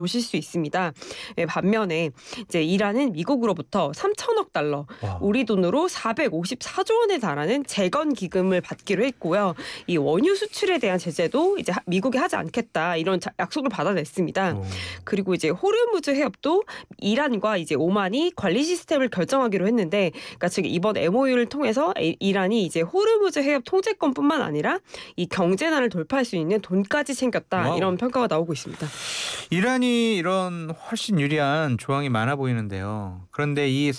보실 수 있습니다. 반면에 이제 이란은 미국으로부터 3천억 달러, 와. 우리 돈으로 454조 원에 달하는 재건 기금을 받기로 했고요. 이 원유 수출에 대한 제재도 이제 미국이 하지 않겠다 이런 약속을 받아냈습니다. 오. 그리고 이제 호르무즈 해협도 이란과 이제 오만이 관리 시스템을 결정하기로 했는데, 그러니까 즉 이번 MOU를 통해서 이란이 이제 호르무즈 해협 통제권뿐만 아니라 이 경제난을 돌파할 수 있는 돈까지 챙겼다 와우. 이런 평가가 나오고 있습니다. 이란이 이런 훨씬 유리한 조항이 많아 보이는데요. 그런데 이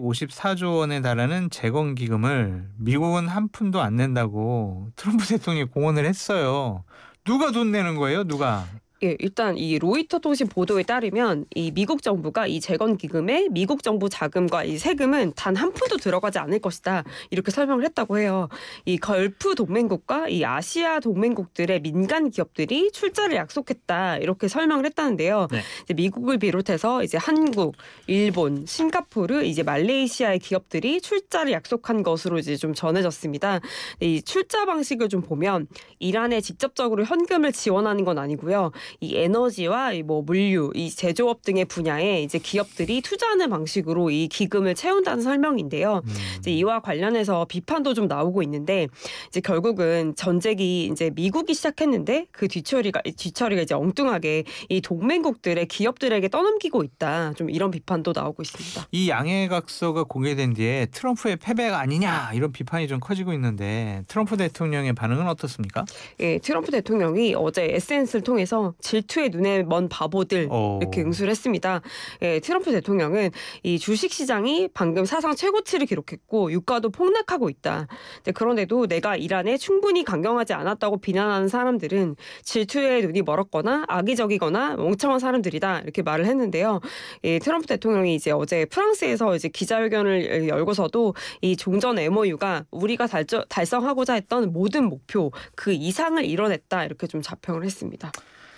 454조 원에 달하는 재건 기금을 미국은 한 푼도 안 낸다고 트럼프 대통령이 공언을 했어요. 누가 돈 내는 거예요? 누가? 예, 일단 이 로이터 통신 보도에 따르면 이 미국 정부가 이 재건 기금에 미국 정부 자금과 이 세금은 단 한 푼도 들어가지 않을 것이다 이렇게 설명을 했다고 해요. 이 걸프 동맹국과 이 아시아 동맹국들의 민간 기업들이 출자를 약속했다 이렇게 설명을 했다는데요. 네. 이제 미국을 비롯해서 이제 한국, 일본, 싱가포르, 이제 말레이시아의 기업들이 출자를 약속한 것으로 이제 좀 전해졌습니다. 이 출자 방식을 좀 보면 이란에 직접적으로 현금을 지원하는 건 아니고요. 이 에너지와 뭐 물류, 이 제조업 등의 분야에 이제 기업들이 투자하는 방식으로 이 기금을 채운다는 설명인데요. 이제 이와 관련해서 비판도 좀 나오고 있는데, 이제 결국은 전쟁이 이제 미국이 시작했는데 그 뒤처리가 이제 엉뚱하게 이 동맹국들의 기업들에게 떠넘기고 있다. 좀 이런 비판도 나오고 있습니다. 이 양해각서가 공개된 뒤에 트럼프의 패배가 아니냐 이런 비판이 좀 커지고 있는데 트럼프 대통령의 반응은 어떻습니까? 예, 트럼프 대통령이 어제 SNS를 통해서 질투의 눈에 먼 바보들 이렇게 응수를 했습니다. 예, 트럼프 대통령은 이 주식 시장이 방금 사상 최고치를 기록했고 유가도 폭락하고 있다. 그런데도 내가 이란에 충분히 강경하지 않았다고 비난하는 사람들은 질투의 눈이 멀었거나 악의적이거나 멍청한 사람들이다 이렇게 말을 했는데요. 예, 트럼프 대통령이 이제 어제 프랑스에서 이제 기자회견을 열고서도 이 종전 MOU가 우리가 달성하고자 했던 모든 목표 그 이상을 이뤄냈다 이렇게 좀 자평을 했습니다.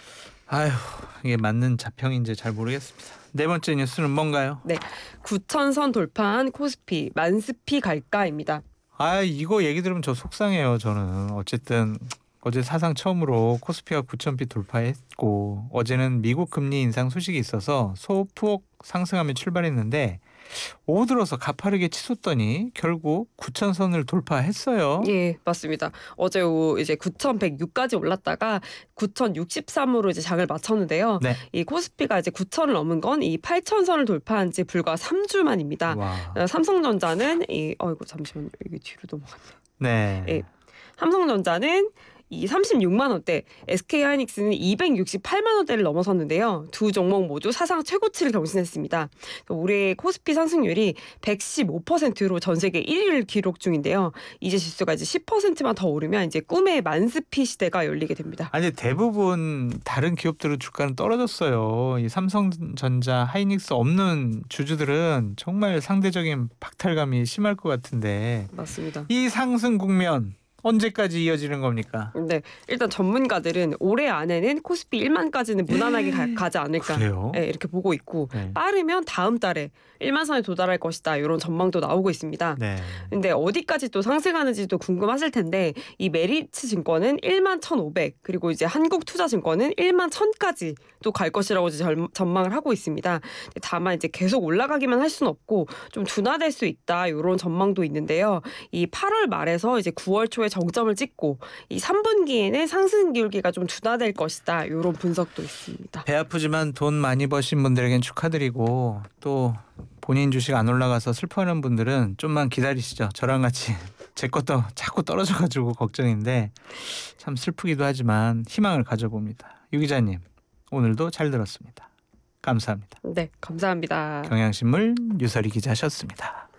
아휴, 이게 맞는 자평인지 잘 모르겠습니다. 네 번째 뉴스는 뭔가요? 네, 9,000선 돌파한 코스피 만스피 갈까입니다. 이거 얘기 들으면 저 속상해요. 저는 어쨌든 어제 사상 처음으로 코스피가 9,000피 돌파했고 어제는 미국 금리 인상 소식이 있어서 소폭 상승하며 출발했는데 오후 들어서 가파르게 치솟더니 결국 9,000선을 돌파했어요. 예, 맞습니다. 어제 오후 이제 9,106까지 올랐다가 9,063으로 이제 장을 마쳤는데요. 네. 이 코스피가 이제 9,000을 넘은 건 이 8,000선을 돌파한 지 불과 3주 만입니다. 와. 삼성전자는 잠시만요. 이게 뒤로 넘어갔네. 네. 예. 삼성전자는 이 36만 원대, SK하이닉스는 268만 원대를 넘어섰는데요. 두 종목 모두 사상 최고치를 경신했습니다. 올해 코스피 상승률이 115%로 전 세계 1위를 기록 중인데요. 이제 지수가 이제 10%만 더 오르면 이제 꿈의 만스피 시대가 열리게 됩니다. 아니 대부분 다른 기업들은 주가는 떨어졌어요. 이 삼성전자, 하이닉스 없는 주주들은 정말 상대적인 박탈감이 심할 것 같은데 맞습니다. 이 상승 국면 언제까지 이어지는 겁니까? 네, 일단 전문가들은 올해 안에는 코스피 1만까지는 무난하게 가지 않을까 그래요? 네, 이렇게 보고 있고 네. 빠르면 다음 달에 1만 선에 도달할 것이다 이런 전망도 나오고 있습니다. 네. 근데 어디까지 또 상승하는지도 궁금하실 텐데 이 메리츠 증권은 1만 1,500 그리고 이제 한국투자증권은 1만 1,000까지 또 갈 것이라고 이제 전망을 하고 있습니다. 다만 이제 계속 올라가기만 할 수는 없고 좀 둔화될 수 있다 이런 전망도 있는데요. 이 8월 말에서 이제 9월 초에 정점을 찍고 이 3분기에는 상승 기울기가 좀 둔화될 것이다 이런 분석도 있습니다. 배 아프지만 돈 많이 버신 분들에겐 축하드리고 또 본인 주식 안 올라가서 슬퍼하는 분들은 좀만 기다리시죠. 저랑 같이 제 것도 자꾸 떨어져가지고 걱정인데 참 슬프기도 하지만 희망을 가져봅니다. 유 기자님 오늘도 잘 들었습니다. 감사합니다. 네, 감사합니다. 경향신문 유설희 기자셨습니다.